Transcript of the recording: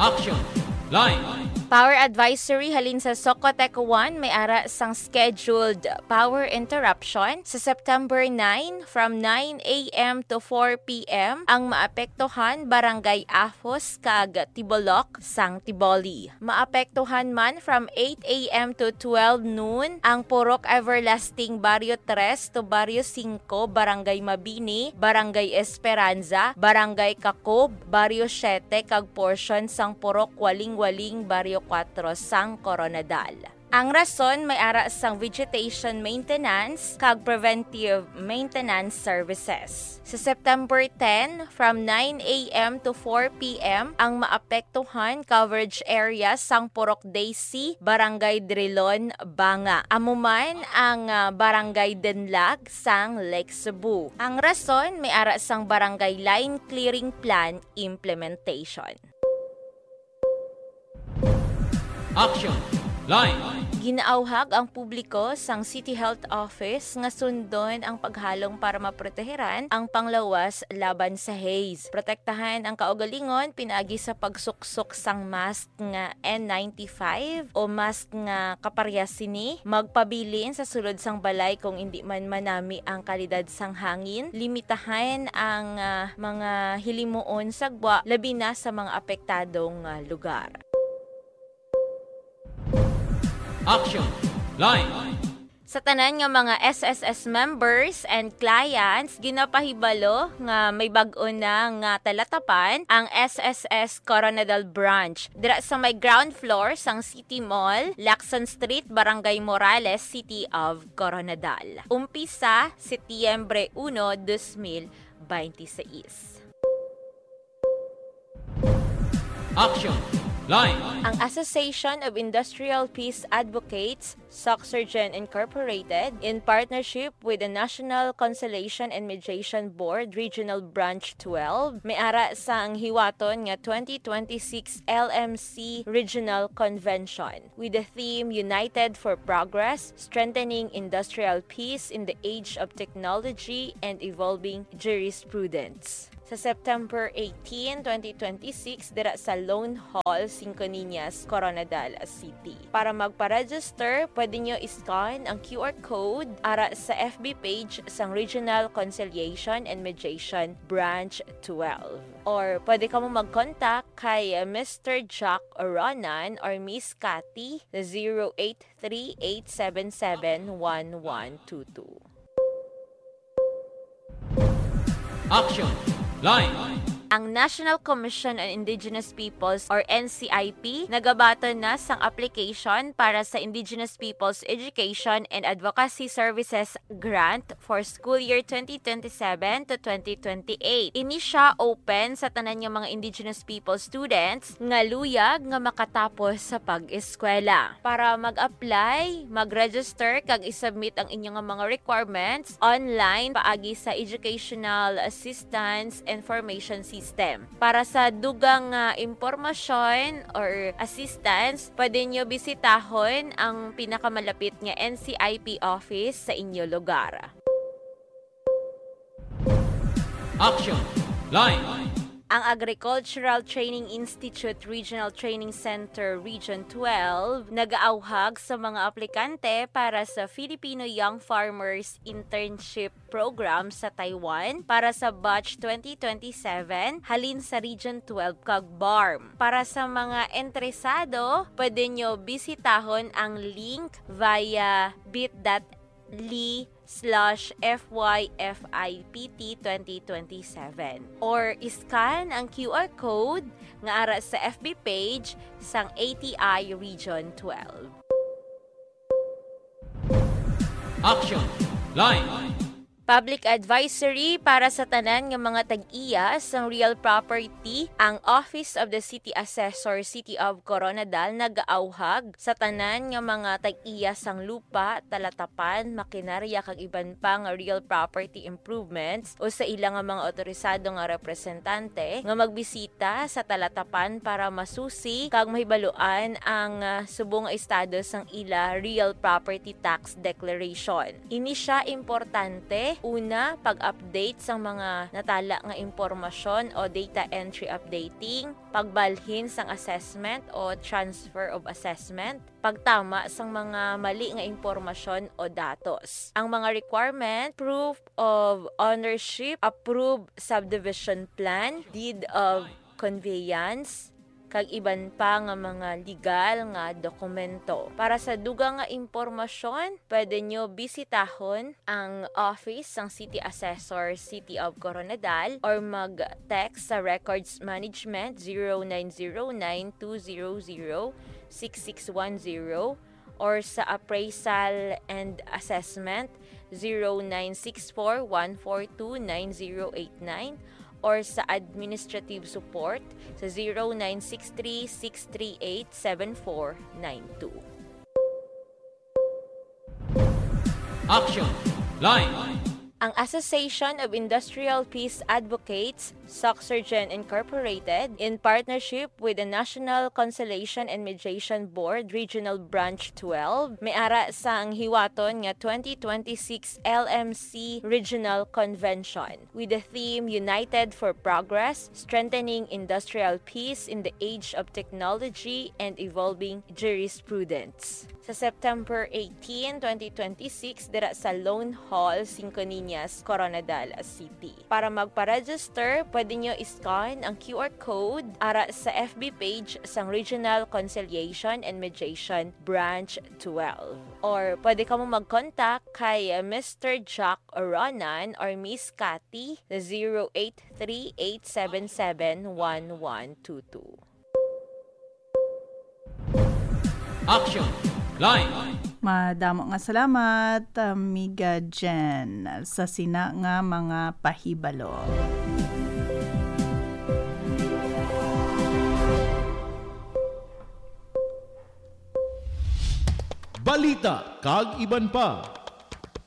Action! Line! Power Advisory halin sa Socotec 1 may ara sang scheduled power interruption sa September 9 from 9 a.m. to 4 p.m. ang maapektuhan Barangay Afos kag Tibolok sang Tiboli. Maapektuhan man from 8 a.m. to 12 noon ang Purok Everlasting Barrio 3 to Barrio 5, Barangay Mabini, Barangay Esperanza, Barangay Kakob, Barrio 7 kag portion sang Purok Waling-Waling Barrio 4 sang Coronadal. Ang rason may ara sang vegetation maintenance kag preventive maintenance services. Sa September 10 from 9 a.m. to 4 p.m. ang maapektuhan coverage area sang Purok Daisy, Barangay Drilon, Banga. Amuman ang Barangay Denlag sang Lake Cebu. Ang rason may ara sang barangay line clearing plan implementation. Action! Line! Ginaawhag ang publiko sang City Health Office nga sundon ang paghalong para maproteheran ang panglawas laban sa haze. Protektahan ang kaugalingon pinaagi sa pagsuksok sang mask nga N95 o mask nga kaparyas sini. Magpabilin sa sulod sang balay kung hindi man manami ang kalidad sang hangin. Limitahan ang mga hilimuon sagwa labi na sa mga apektadong lugar. Action! Line! Sa tanan nga mga SSS members and clients, ginapahibalo nga may bag-o na nga talatapan ang SSS Coronadal Branch. Dira sa may ground floor sang City Mall, Lacson Street, Barangay Morales, City of Coronadal. Umpisa, Setyembre 1, 2026. Action! Line! Ang Association of Industrial Peace Advocates, Soxurgen Incorporated, in partnership with the National Conciliation and Mediation Board Regional Branch 12, may ara sang hiwaton nga 2026 LMC Regional Convention with the theme United for Progress, Strengthening Industrial Peace in the Age of Technology and Evolving Jurisprudence. Sa September 18, 2026, dira sa Lone Hall, Cinco Niñas, Coronadal City. Para magpa-register, pwede nyo iscan ang QR code ara sa FB page sang Regional Conciliation and Mediation Branch 12. Or pwede ka mo mag-contact kay Mr. Jack Oronan or Miss Cathy 083-877-1122. Action! Line! Ang National Commission on Indigenous Peoples or NCIP nagabaton na sang application para sa Indigenous Peoples Education and Advocacy Services Grant for school year 2027 to 2028. Ini siya open sa tanan nga mga Indigenous People students nga luyag nga makatapos sa pag-eskwela. Para mag-apply, mag-register kag isubmit ang inyong mga requirements online paagi sa Educational Assistance Information System. Para sa dugang impormasyon or assistance, pwede nyo bisitahon ang pinakamalapit nga NCIP office sa inyo lugar. Action! Line! Ang Agricultural Training Institute Regional Training Center Region 12 nag-aawhag sa mga aplikante para sa Filipino Young Farmers Internship Program sa Taiwan para sa batch 2027 halin sa Region 12 kag BARM. Para sa mga interesado, pwede nyo bisitahon ang link via bit.ly/FYFIPT2027 or iscan ang QR code nga ara sa FB page sang ATI Region 12. Action! Line! Public advisory para sa tanan nga mga tag-iya sang real property, ang Office of the City Assessor City of Coronadal nag-aawhag sa tanan nga mga tag-iya sang lupa, talatapan, makinarya kag iban pang real property improvements o sa ilang nga mga otorisado nga representante nga magbisita sa talatapan para masusi kag mahibaluan ang subong estado sang ila real property tax declaration. Ini siya importante Una, pag-update sa mga natala nga impormasyon o data entry updating, pagbalhin sang assessment o transfer of assessment, pagtama sang mga mali nga impormasyon o datos. Ang mga requirement, proof of ownership, approved subdivision plan, deed of conveyance, kag iban pa nga mga legal nga dokumento. Para sa dugang nga impormasyon, pwede nyo bisitahon ang office ng City Assessor, City of Coronadal, or mag-text sa Records Management 0909-200-6610 or sa Appraisal and Assessment 0964-142-9089 or sa administrative support sa 0963-638-7492. Action! Line! Ang Association of Industrial Peace Advocates, Soxurgen Incorporated, in partnership with the National Conciliation and Mediation Board, Regional Branch 12, may ara sa ang hiwaton nga 2026 LMC Regional Convention with the theme United for Progress, Strengthening Industrial Peace in the Age of Technology and Evolving Jurisprudence. Sa September 18, 2026, dira sa Lone Hall, Cinco Niñas, Coronadal City. Para magpa-register, pwede nyo iscan ang QR code ara sa FB page sang Regional Conciliation and Mediation Branch 12. Or pwede ka mo mag-contact kay Mr. Jack Oronan or Miss Cathy sa 0838771122. Action! Line! Madamo nga salamat, Amiga Jen, sa sina nga mga pahibalo. Balita kag iban pa.